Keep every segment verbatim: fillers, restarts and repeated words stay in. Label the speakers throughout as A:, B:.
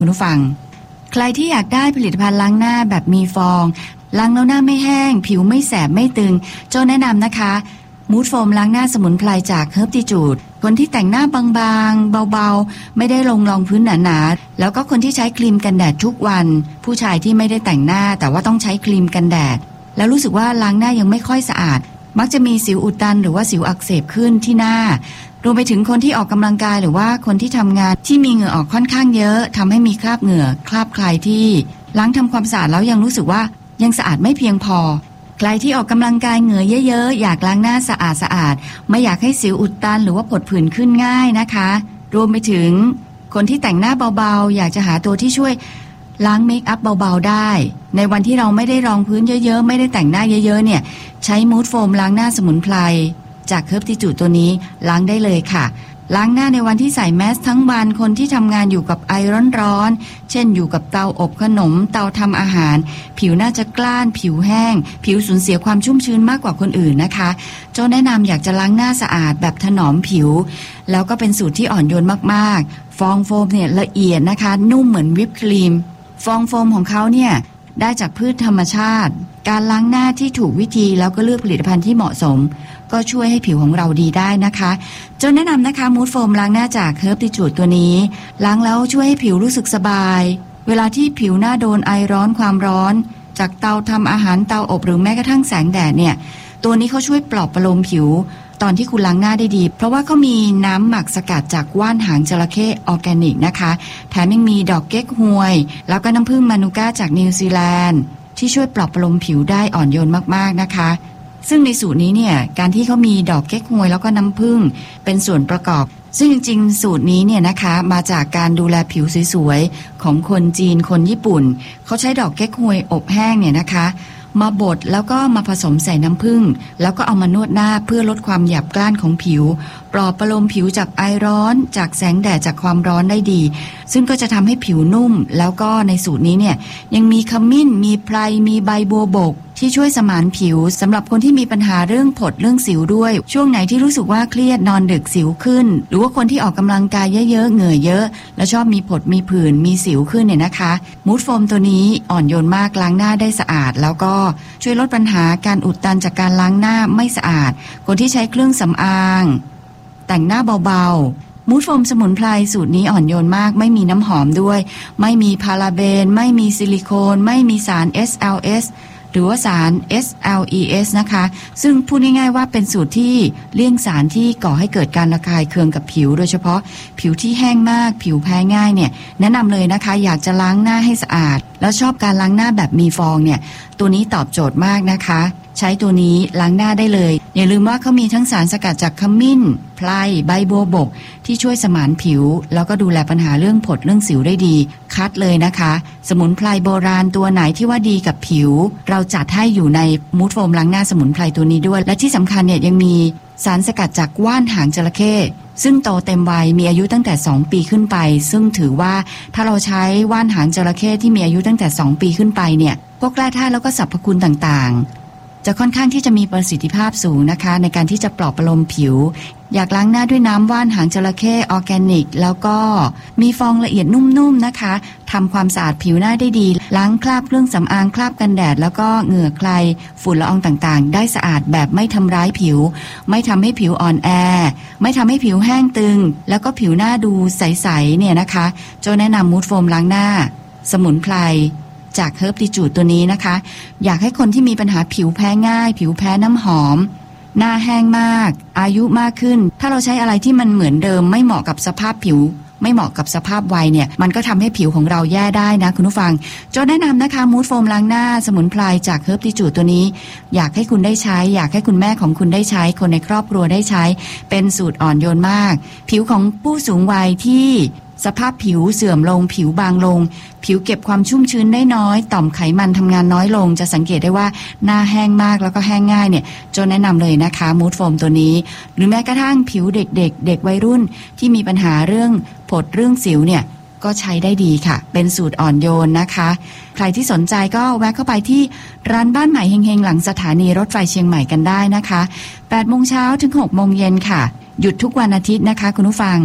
A: คุณผู้ฟังใครที่อยากได้ผลิตภัณฑ์ล้างหน้าแบบมีฟองล้างแล้วหน้าไม่แห้งผิวไม่แสบไม่ตึงโจ้แนะนำนะคะมูดโฟมล้างหน้าสมุนไพรจากเฮิร์บติจูดคนที่แต่งหน้าบางๆเบาๆไม่ได้ลงรองพื้นหนาๆแล้วก็คนที่ใช้ครีมกันแดดทุกวันผู้ชายที่ไม่ได้แต่งหน้าแต่ว่าต้องใช้ครีมกันแดดแล้วรู้สึกว่าล้างหน้ายังไม่ค่อยสะอาดมักจะมีสิวอุดตันหรือว่าสิวอักเสบขึ้นที่หน้ารวมไปถึงคนที่ออกกำลังกายหรือว่าคนที่ทำงานที่มีเหงื่อออกค่อนข้างเยอะทำให้มีคราบเหงื่อคราบใครที่ล้างทำความสะอาดแล้วยังรู้สึกว่ายังสะอาดไม่เพียงพอใครที่ออกกำลังกายเหงื่อเยอะๆอยากล้างหน้าสะอาดสะอาดไม่อยากให้สิวอุดตันหรือว่าผดผื่นขึ้นง่ายนะคะรวมไปถึงคนที่แต่งหน้าเบาๆอยากจะหาตัวที่ช่วยล้างเมคอัพเบาๆได้ในวันที่เราไม่ได้รองพื้นเยอะๆไม่ได้แต่งหน้าเยอะๆเนี่ยใช้มูดโฟมล้างหน้าสมุนไพรจากเฮิร์บติจูดตัวนี้ล้างได้เลยค่ะล้างหน้าในวันที่ใส่แมสทั้งวันคนที่ทำงานอยู่กับไอร้อนๆเช่นอยู่กับเตาอบขนมเตาทำอาหารผิวน่าจะกล้านผิวแห้งผิวสูญเสียความชุ่มชื้นมากกว่าคนอื่นนะคะโจ้แนะนำอยากจะล้างหน้าสะอาดแบบถนอมผิวแล้วก็เป็นสูตรที่อ่อนโยนมากๆฟองโฟมเนี่ยละเอียดนะคะนุ่มเหมือนวิปครีมฟองโฟมของเขาเนี่ยได้จากพืชธรรมชาติการล้างหน้าที่ถูกวิธีแล้วก็เลือกผลิตภัณฑ์ที่เหมาะสมก็ช่วยให้ผิวของเราดีได้นะคะจนแนะนำนะคะมูดโฟมล้างหน้าจากเฮิร์บติจูดตัวนี้ล้างแล้วช่วยให้ผิวรู้สึกสบายเวลาที่ผิวหน้าโดนไอร้อนความร้อนจากเตาทำอาหารเตาอบหรือแม้กระทั่งแสงแดดเนี่ยตัวนี้เขาช่วยปลอบประโลมผิวตอนที่คุณล้างหน้าได้ดีเพราะว่าเขามีน้ำหมักสกัดจากว่านหางจระเข้ออร์แกนิกนะคะแถมยังมีดอกเก๊กฮวยแล้วก็น้ำผึ้งมานูก้าจากนิวซีแลนด์ที่ช่วยปลอบประโลมผิวได้อ่อนโยนมากๆนะคะซึ่งในสูตรนี้เนี่ยการที่เขามีดอกเก๊กฮวยแล้วก็น้ำผึ้งเป็นส่วนประกอบซึ่งจริงๆสูตรนี้เนี่ยนะคะมาจากการดูแลผิวสวยๆของคนจีนคนญี่ปุ่นเขาใช้ดอกเก๊กฮวยอบแห้งเนี่ยนะคะมาบดแล้วก็มาผสมใส่น้ำผึ้งแล้วก็เอามานวดหน้าเพื่อลดความหยาบกร้านของผิวปลอบประโลมผิวจากไอร้อนจากแสงแดดจากความร้อนได้ดีซึ่งก็จะทำให้ผิวนุ่มแล้วก็ในสูตรนี้เนี่ยยังมีขมิ้นมีไพรมีใบบัวบกที่ช่วยสมานผิวสำหรับคนที่มีปัญหาเรื่องผดเรื่องสิวด้วยช่วงไหนที่รู้สึกว่าเครียดนอนดึกสิวขึ้นหรือว่าคนที่ออกกำลังกายเยอะๆเหงื่อเยอะแล้วชอบมีผดมีผื่นมีสิวขึ้นเนี่ยนะคะมูดโฟมตัวนี้อ่อนโยนมากล้างหน้าได้สะอาดแล้วก็ช่วยลดปัญหาการอุดตันจากการล้างหน้าไม่สะอาดคนที่ใช้เครื่องสำอางแต่งหน้าเบาๆมูดโฟมสมุนไพรสูตรนี้อ่อนโยนมากไม่มีน้ำหอมด้วยไม่มีพาราเบนไม่มีซิลิโคนไม่มีสาร เอส แอล เอสหรือว่าสาร เอส แอล อี เอส นะคะซึ่งพูดง่ายๆว่าเป็นสูตรที่เลี่ยงสารที่ก่อให้เกิดการระคายเคืองกับผิวโดยเฉพาะผิวที่แห้งมากผิวแพ้ง่ายเนี่ยแนะนำเลยนะคะอยากจะล้างหน้าให้สะอาดแล้วชอบการล้างหน้าแบบมีฟองเนี่ยตัวนี้ตอบโจทย์มากนะคะใช้ตัวนี้ล้างหน้าได้เลยอย่าลืมว่าเขามีทั้งสารสกัดจากขมิ้นไพรใบบัวบกที่ช่วยสมานผิวแล้วก็ดูแลปัญหาเรื่องผดเรื่องสิวได้ดีคัดเลยนะคะสมุนไพรโบราณตัวไหนที่ว่าดีกับผิวเราจัดให้อยู่ในมูดโฟมล้างหน้าสมุนไพรตัวนี้ด้วยและที่สำคัญเนี่ยยังมีสารสกัดจากว่านหางจระเข้ซึ่งโตเต็มวัยมีอายุตั้งแต่สองปีขึ้นไปซึ่งถือว่าถ้าเราใช้ว่านหางจระเข้ที่มีอายุตั้งแต่สองปีขึ้นไปเนี่ยพวกแร่ธาตุแล้วก็สรรพคุณต่างๆจะค่อนข้างที่จะมีประสิทธิภาพสูงนะคะในการที่จะปลอบประโลมผิวอยากล้างหน้าด้วยน้ำว่านหางจระเข้ออร์แกนิกแล้วก็มีฟองละเอียดนุ่มๆนะคะทำความสะอาดผิวหน้าได้ดีล้างคราบเครื่องสำอางคราบกันแดดแล้วก็เหงื่อใครฝุ่นละอองต่างๆได้สะอาดแบบไม่ทำร้ายผิวไม่ทำให้ผิวอ่อนแอไม่ทำให้ผิวแห้งตึงแล้วก็ผิวหน้าดูใสๆเนี่ยนะคะโจแนะนำมูดโฟมล้างหน้าสมุนไพรจากเฮิร์บติจูดตัวนี้นะคะอยากให้คนที่มีปัญหาผิวแพ้ง่ายผิวแพ้น้ำหอมหน้าแห้งมากอายุมากขึ้นถ้าเราใช้อะไรที่มันเหมือนเดิมไม่เหมาะกับสภาพผิวไม่เหมาะกับสภาพวัยเนี่ยมันก็ทำให้ผิวของเราแย่ได้นะคุณผู้ฟังโจแนะนำนะคะมูดโฟมล้างหน้าสมุนไพรจากเฮิร์บติจูดตัวนี้อยากให้คุณได้ใช้อยากให้คุณแม่ของคุณได้ใช้คนในครอบครัวได้ใช้เป็นสูตรอ่อนโยนมากผิวของผู้สูงวัยที่สภาพผิวเสื่อมลงผิวบางลงผิวเก็บความชุ่มชื้นได้น้อยต่อมไขมันทำงานน้อยลงจะสังเกตได้ว่าหน้าแห้งมากแล้วก็แห้งง่ายเนี่ยโจแนะนำเลยนะคะมูดโฟมตัวนี้หรือแม้กระทั่งผิวเด็กๆ เด็ก, เด็กวัยรุ่นที่มีปัญหาเรื่องผดเรื่องสิวเนี่ยก็ใช้ได้ดีค่ะเป็นสูตรอ่อนโยนนะคะใครที่สนใจก็แวะเข้าไปที่ร้านบ้านใหม่เฮงๆหลังสถานีรถไฟเชียงใหม่กันได้นะคะ แปดโมงเช้าถึงหกโมงเย็นค่ะหยุดทุกวันอาทิตย์นะคะคุณผู้ฟัง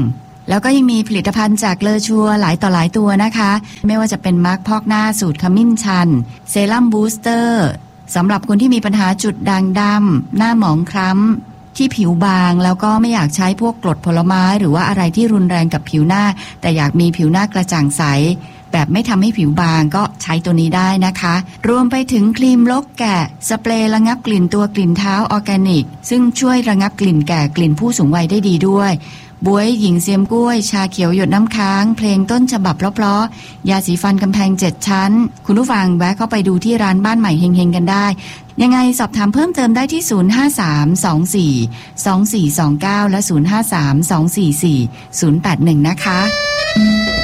A: แล้วก็ยังมีผลิตภัณฑ์จากเลอชัวหลายต่อหลายตัวนะคะไม่ว่าจะเป็นมาร์คพอกหน้าสูตรขมิ้นชันเซรั่มบูสเตอร์สำหรับคนที่มีปัญหาจุดด่างดำหน้าหมองคล้ำที่ผิวบางแล้วก็ไม่อยากใช้พวกกรดผลไม้หรือว่าอะไรที่รุนแรงกับผิวหน้าแต่อยากมีผิวหน้ากระจ่างใสแบบไม่ทำให้ผิวบางก็ใช้ตัวนี้ได้นะคะรวมไปถึงครีมลกแกะสเปรย์ระงับกลิ่นตัวกลิ่นเท้าออร์แกนิกซึ่งช่วยระงับกลิ่นแก่กลิ่นผู้สูงวัยได้ดีด้วยบ๊วยหญิงเซียมกล้วยชาเขียวหยดน้ำค้างเพลงต้นฉบับเพราะๆยาสีฟันกำแพงเจ็ดชั้นคุณผู้ฟังแวะเข้าไปดูที่ร้านบ้านใหม่เฮงๆกันได้ยังไงสอบถามเพิ่มเติมได้ที่ศูนย์ ห้า สาม สอง สี่ สอง สี่ สอง เก้าและศูนย์ ห้า สาม สอง สี่ สี่ ศูนย์ แปด หนึ่งนะคะ